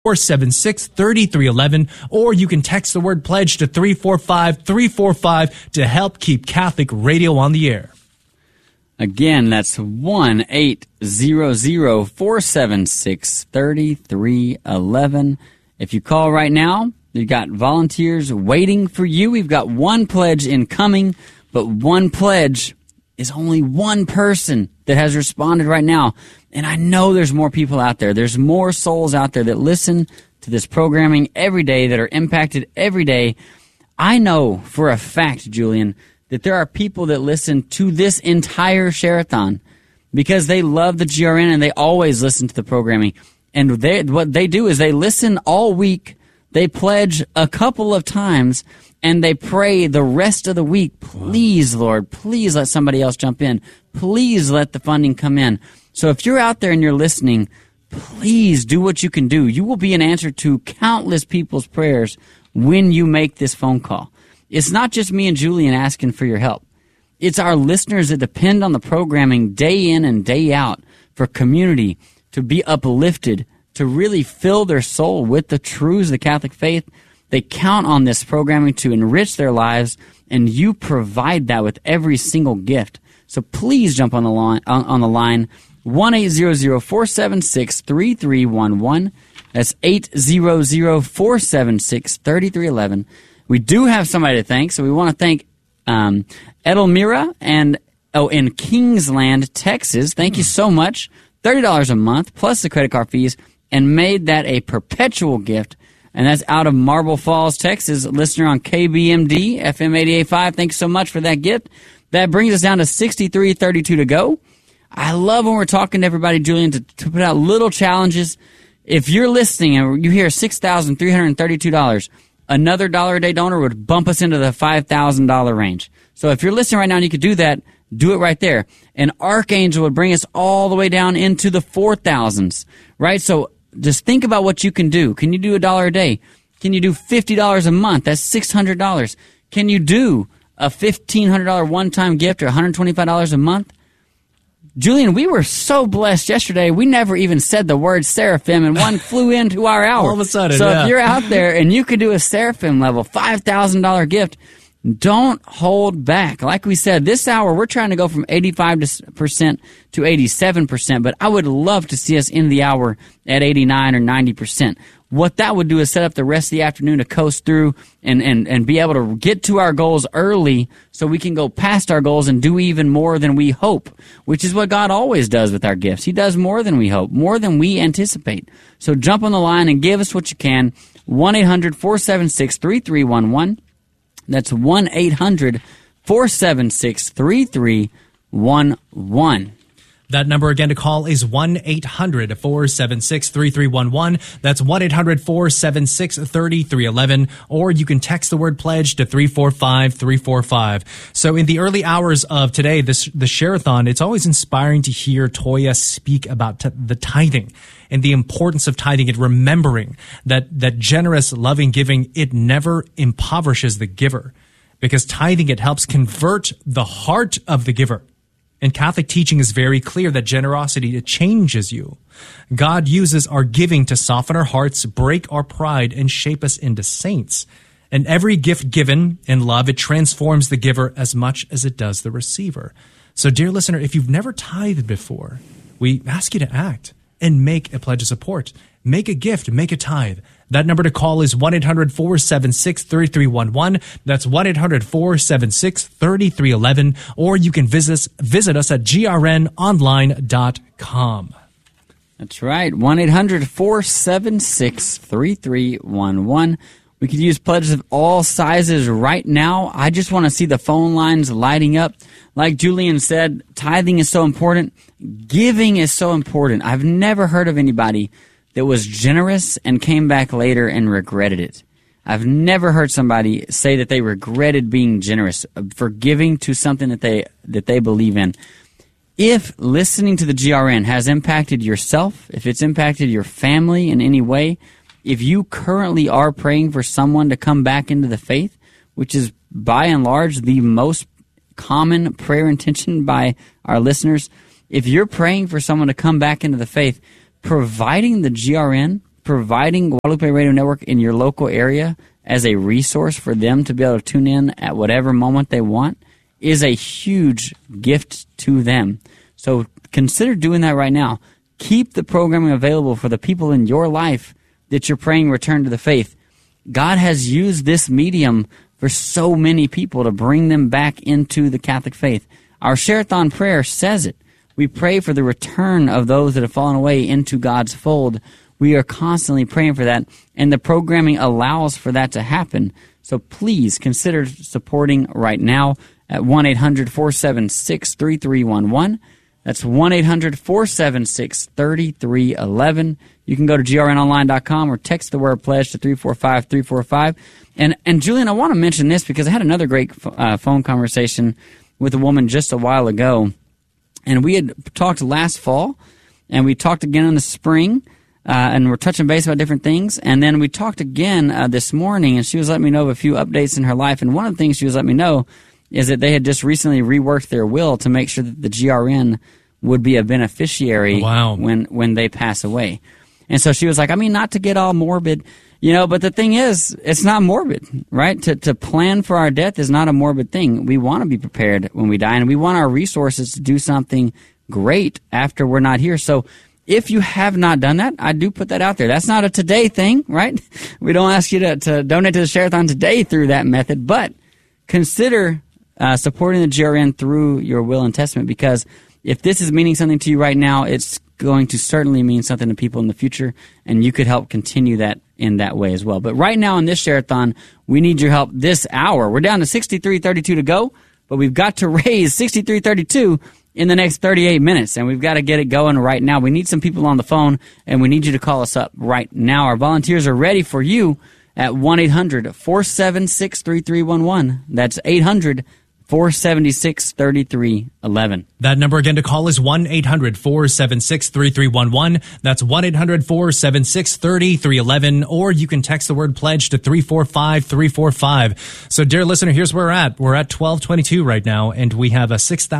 800-476-3311, or you can text the word pledge to 345-345 to help keep Catholic radio on the air. Again, that's 1-800-476-3311. If you call right now, you've got volunteers waiting for you. We've got one pledge incoming, but one pledge is only one person that has responded right now. And I know there's more people out there. There's more souls out there that listen to this programming every day, that are impacted every day. I know for a fact, Julian, that there are people that listen to this entire Share-a-thon because they love the GRN and they always listen to the programming. And what they do is they listen all week, they pledge a couple of times, and they pray the rest of the week. Please, Lord, please let somebody else jump in. Please let the funding come in. So if you're out there and you're listening, please do what you can do. You will be an answer to countless people's prayers when you make this phone call. It's not just me and Julian asking for your help. It's our listeners that depend on the programming day in and day out for community to be uplifted, to really fill their soul with the truths of the Catholic faith. They count on this programming to enrich their lives, and you provide that with every single gift. So please jump on the line, 1-800-476-3311. That's 800-476-3311. We do have somebody to thank, so we want to thank Edelmira in Kingsland, Texas. Thank you so much. $30 a month plus the credit card fees, and made that a perpetual gift. And that's out of Marble Falls, Texas, listener on KBMD, FM 88.5. Thanks so much for that gift. That brings us down to $63.32 to go. I love when we're talking to everybody, Julian, to put out little challenges. If you're listening and you hear $6,332, another $1 a day donor would bump us into the $5,000 range. So if you're listening right now and you could do that, do it right there. An archangel would bring us all the way down into the 4,000s, right? So just think about what you can do. Can you do $1 a day? Can you do $50 a month? That's $600. Can you do a $1,500 one-time gift or $125 a month? Julian, we were so blessed yesterday, we never even said the word seraphim, and one flew into our hour. All of a sudden, so yeah. If you're out there and you could do a seraphim level, $5,000 gift, don't hold back. Like we said, this hour, we're trying to go from 85% to 87%, but I would love to see us in the hour at 89 or 90%. What that would do is set up the rest of the afternoon to coast through and be able to get to our goals early so we can go past our goals and do even more than we hope, which is what God always does with our gifts. He does more than we hope, more than we anticipate. So jump on the line and give us what you can. 1-800-476-3311. That's 1-800-476-3311. That number again to call is 1-800-476-3311. That's 1-800-476-3311. Or you can text the word pledge to 345-345. So in the early hours of today, the Share-a-thon, it's always inspiring to hear Toya speak about the tithing and the importance of tithing and remembering that generous, loving giving, it never impoverishes the giver. Because tithing, it helps convert the heart of the giver. And Catholic teaching is very clear that generosity, it changes you. God uses our giving to soften our hearts, break our pride, and shape us into saints. And every gift given in love, it transforms the giver as much as it does the receiver. So, dear listener, if you've never tithed before, we ask you to act and make a pledge of support. Make a gift, make a tithe. That number to call is 1-800-476-3311. That's 1-800-476-3311. Or you can visit us at grnonline.com. That's right, 1-800-476-3311. We could use pledges of all sizes right now. I just want to see the phone lines lighting up. Like Julian said, tithing is so important. Giving is so important. I've never heard of anybody that was generous and came back later and regretted it. I've never heard somebody say that they regretted being generous, for giving to something that they believe in. If listening to the GRN has impacted yourself, if it's impacted your family in any way, if you currently are praying for someone to come back into the faith, which is by and large the most common prayer intention by our listeners, if you're praying for someone to come back into the faith, providing the GRN providing Guadalupe Radio Network in your local area as a resource for them to be able to tune in at whatever moment they want is a huge gift to them. So consider doing that right now. Keep the programming available for the people in your life that you're praying return to the faith. God has used this medium for so many people to bring them back into the Catholic faith. Our Share-a-thon prayer says it. We pray for the return of those that have fallen away into God's fold. We are constantly praying for that, and the programming allows for that to happen. So please consider supporting right now at 1-800-476-3311. That's 1-800-476-3311. You can go to grnonline.com or text the word pledge to 345-345. And Julian, I want to mention this because I had another great phone conversation with a woman just a while ago. And we had talked last fall, and we talked again in the spring, and we're touching base about different things. And then we talked again this morning, and she was letting me know of a few updates in her life. And one of the things she was letting me know is that they had just recently reworked their will to make sure that the GRN would be a beneficiary when they pass away. And so she was like, I mean, not to get all morbid, but the thing is, it's not morbid, right? To plan for our death is not a morbid thing. We want to be prepared when we die, and we want our resources to do something great after we're not here. So if you have not done that, I do put that out there. That's not a today thing, right? We don't ask you to donate to the Share-a-thon today through that method, but consider supporting the GRN through your will and testament, because if this is meaning something to you right now, it's going to certainly mean something to people in the future, and you could help continue that in that way as well. But right now in this Share-a-thon, we need your help this hour. We're down to $63.32 to go, but we've got to raise $63.32 in the next 38 minutes, and we've got to get it going right now. We need some people on the phone, and we need you to call us up right now. Our volunteers are ready for you at 1-800-476-3311. That's 800-476-3311. That number again to call is 1-800-476-3311. That's 1-800-476-3311. Or you can text the word pledge to 345-345. So, dear listener, here's where we're at. We're at $12.22 right now, and we have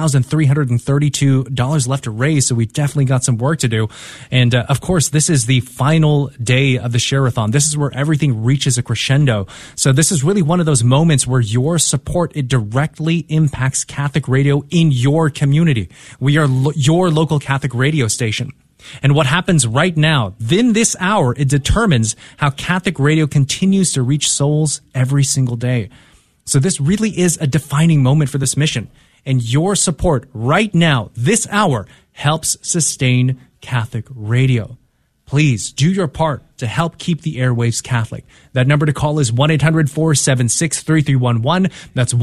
$6,332 left to raise, so we've definitely got some work to do. And, of course, this is the final day of the Share-a-thon. This is where everything reaches a crescendo. So this is really one of those moments where your support, it directly impacts Catholic radio in your community. We are your local Catholic radio station. And what happens right now, in this hour, it determines how Catholic radio continues to reach souls every single day. So this really is a defining moment for this mission. And your support right now, this hour, helps sustain Catholic radio. Please do your part to help keep the airwaves Catholic. That number to call is 1-800-476-3311. That's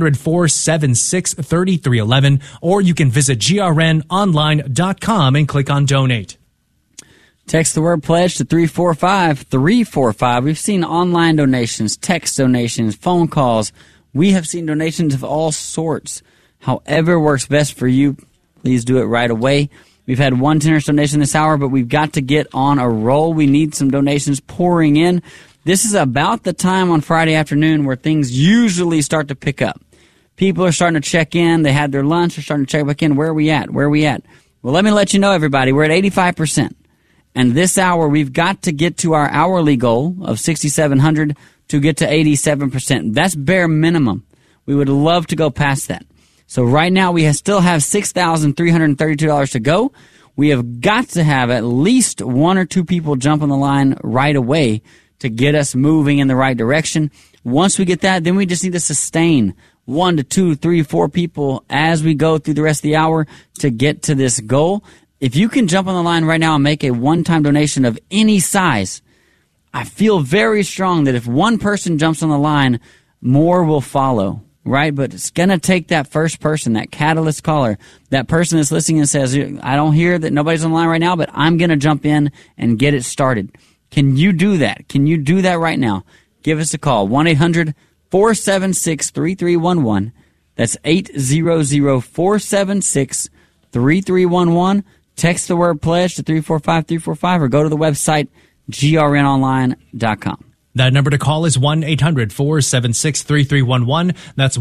1-800-476-3311. Or you can visit grnonline.com and click on donate. Text the word pledge to 345-345. We've seen online donations, text donations, phone calls. We have seen donations of all sorts. However works best for you, please do it right away. We've had one generous donation this hour, but we've got to get on a roll. We need some donations pouring in. This is about the time on Friday afternoon where things usually start to pick up. People are starting to check in. They had their lunch. They're starting to check back in. Where are we at? Where are we at? Well, let me let you know, everybody. We're at 85%. And this hour, we've got to get to our hourly goal of $6,700 to get to 87%. That's bare minimum. We would love to go past that. So right now we still have $6,332 to go. We have got to have at least one or two people jump on the line right away to get us moving in the right direction. Once we get that, then we just need to sustain 1 to 2, 3, 4 people as we go through the rest of the hour to get to this goal. If you can jump on the line right now and make a one-time donation of any size, I feel very strong that if one person jumps on the line, more will follow. Right, but it's going to take that first person, that catalyst caller, that person that's listening and says, I don't hear that nobody's on the line right now, but I'm going to jump in and get it started. Can you do that? Can you do that right now? Give us a call, 1-800-476-3311. That's 800-476-3311. Text the word pledge to 345-345 or go to the website grnonline.com. That number to call is 1-800-476-3311. That's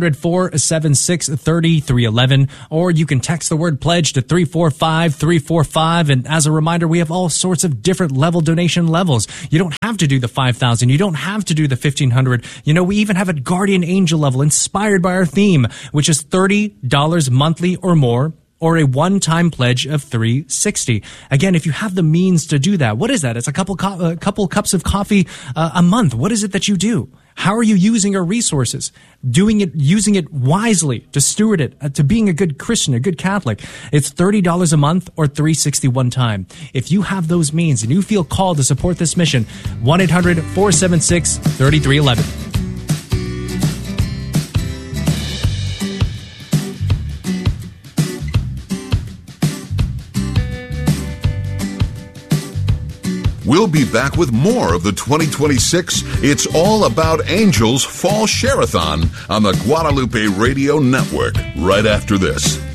1-800-476-3311. Or you can text the word pledge to 345-345. And as a reminder, we have all sorts of different level donation levels. You don't have to do the $5,000. You don't have to do the $1,500. You know, we even have a guardian angel level inspired by our theme, which is $30 monthly or more, or a one-time pledge of $360. Again, if you have the means to do that, what is that? It's a couple cups of coffee a month. What is it that you do? How are you using your resources? Using it wisely, to steward it, to being a good Christian, a good Catholic. It's $30 a month or $360 one time. If you have those means and you feel called to support this mission, 1-800-476-3311. We'll be back with more of the 2026 It's All About Angels Fall Share-a-thon on the Guadalupe Radio Network right after this.